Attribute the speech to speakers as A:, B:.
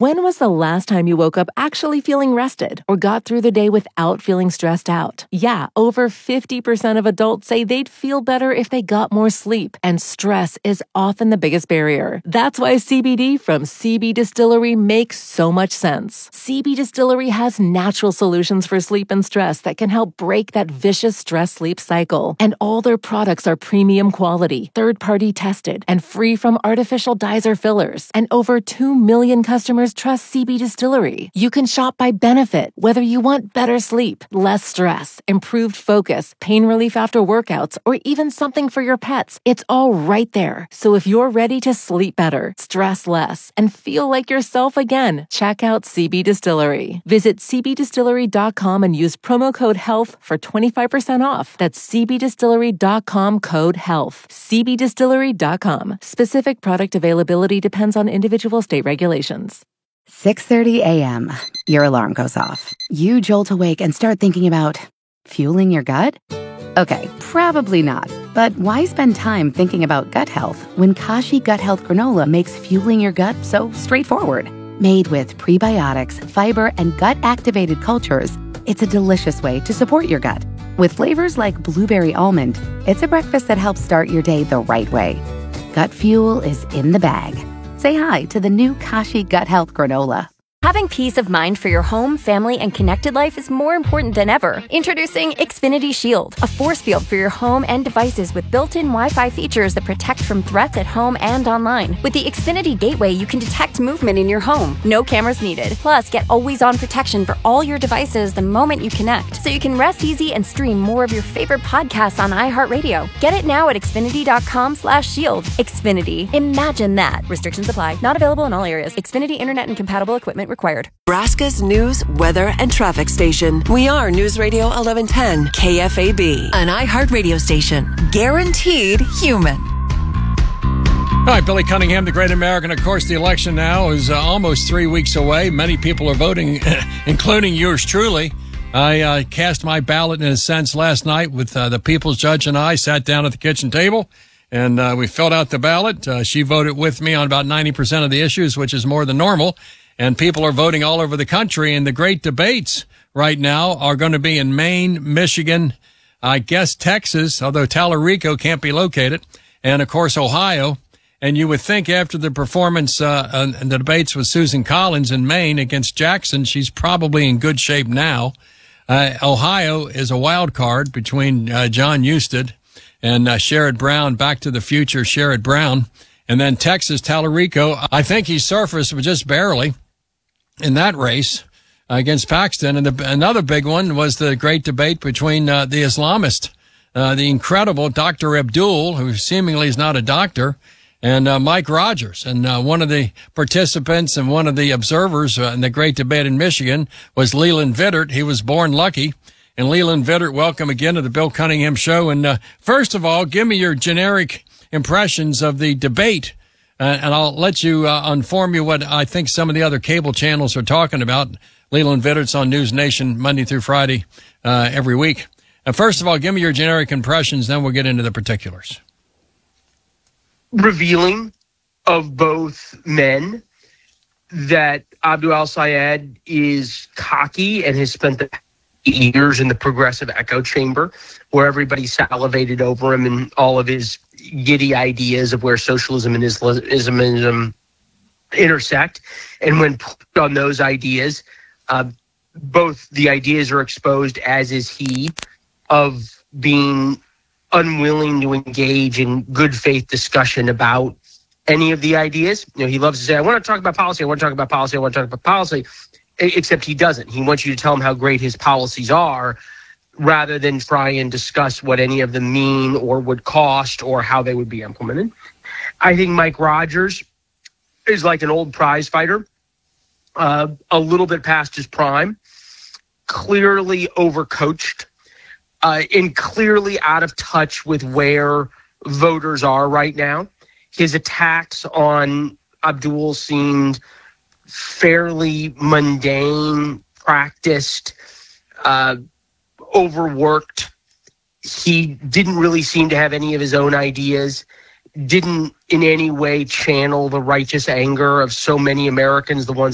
A: When was the last time you woke up actually feeling rested or got through the day without feeling stressed out? Yeah, over 50% of adults say they'd feel better if they got more sleep, and stress is often the biggest barrier. That's why CBD from CB Distillery makes so much sense. CB Distillery has natural solutions for sleep and stress that can help break that vicious stress-sleep cycle. And all their products are premium quality, third-party tested, and free from artificial dyes or fillers. And over 2 million customers trust CB Distillery. You can shop by benefit, whether you want better sleep, less stress, improved focus, pain relief after workouts, or even something for your pets. It's all right there. So if you're ready to sleep better, stress less, and feel like yourself again, check out CB Distillery. Visit cbdistillery.com and use promo code HEALTH for 25% off. That's cbdistillery.com, code HEALTH. cbdistillery.com. Specific product availability depends on individual state regulations.
B: 6:30 a.m. Your alarm goes off. You jolt awake and start thinking about fueling your gut? Okay, probably not. But why spend time thinking about gut health when Kashi Gut Health Granola makes fueling your gut so straightforward? Made with prebiotics, fiber, and gut-activated cultures, it's a delicious way to support your gut. With flavors like blueberry almond, it's a breakfast that helps start your day the right way. Gut fuel is in the bag. Say hi to the new Kashi Gut Health Granola.
C: Having peace of mind for your home, family, and connected life is more important than ever. Introducing Xfinity Shield, a force field for your home and devices with built-in Wi-Fi features that protect from threats at home and online. With the Xfinity Gateway, you can detect movement in your home. No cameras needed. Plus, get always-on protection for all your devices the moment you connect, so you can rest easy and stream more of your favorite podcasts on iHeartRadio. Get it now at Xfinity.com/shield. Xfinity. Imagine that. Restrictions apply. Not available in all areas. Xfinity Internet and compatible equipment required.
D: Nebraska's news, weather, and traffic station. We are News Radio 1110, KFAB, an iHeart radio station. Guaranteed human.
E: All right, Billy Cunningham, the great American. Of course, the election now is almost 3 weeks away. Many people are voting, including yours truly. I cast my ballot, in a sense, last night with the People's Judge and I sat down at the kitchen table, and we filled out the ballot. She voted with me on about 90% of the issues, which is more than normal. And people are voting all over the country. And the great debates right now are going to be in Maine, Michigan, I guess Texas, although Tallarico can't be located, and, of course, Ohio. And you would think after the performance and the debates with Susan Collins in Maine against Jackson, she's probably in good shape now. Ohio is a wild card between John Husted and Sherrod Brown, Back to the Future Sherrod Brown. And then Texas, Tallarico, I think he surfaced, but just barely in that race against Paxton. And another big one was the great debate between the Islamist, the incredible Dr. Abdul, who seemingly is not a doctor, and Mike Rogers. And one of the participants and one of the observers in the great debate in Michigan was Leland Vittert. He was born lucky. And Leland Vittert, welcome again to the Bill Cunningham Show. And first of all, give me your generic impressions of the debate. And I'll let you inform you what I think some of the other cable channels are talking about. Leland Vittert's on News Nation Monday through Friday every week. First of all, give me your generic impressions, then we'll get into the particulars.
F: Revealing of both men that Abdul al-Sayed is cocky and has spent the years in the progressive echo chamber where everybody salivated over him and all of his giddy ideas of where socialism and Islamism intersect. And when put on those ideas, both the ideas are exposed, as is he, of being unwilling to engage in good faith discussion about any of the ideas. You know, he loves to say, I want to talk about policy, I want to talk about policy, I want to talk about policy, except he doesn't. He wants you to tell him how great his policies are, rather than try and discuss what any of them mean or would cost or how they would be implemented. I think Mike Rogers is like an old prize fighter, a little bit past his prime, clearly overcoached, and clearly out of touch with where voters are right now. His attacks on Abdul seemed fairly mundane, practiced, overworked. He didn't really seem to have any of his own ideas, didn't in any way channel the righteous anger of so many Americans, the ones